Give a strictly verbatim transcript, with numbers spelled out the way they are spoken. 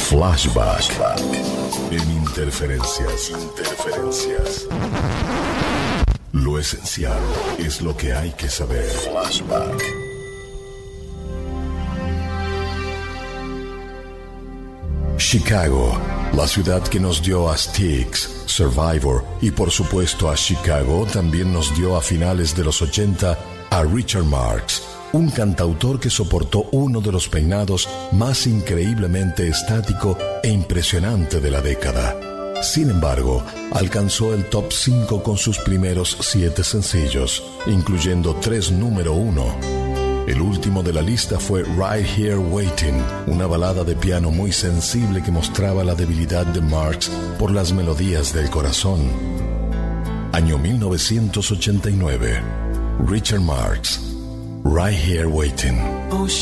Flashback. En Interferencias. Interferencias. Lo esencial es lo que hay que saber. Flashback. Chicago, la ciudad que nos dio a Styx, Survivor y por supuesto a Chicago, también nos dio a finales de los ochenta a Richard Marx, un cantautor que soportó uno de los peinados más increíblemente estático e impresionante de la década. Sin embargo, alcanzó el top cinco con sus primeros siete sencillos, incluyendo tres número uno. El último de la lista fue Right Here Waiting, una balada de piano muy sensible que mostraba la debilidad de Marx por las melodías del corazón. Año mil novecientos ochenta y nueve. Richard Marx, Right Here Waiting.